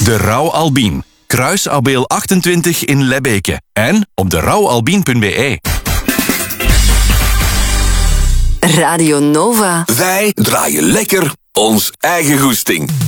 De Rauw Albien. Kruisabeel 28 in Lebbeke. En op derouwalbien.be. Radio Nova. Wij draaien lekker ons eigen goesting.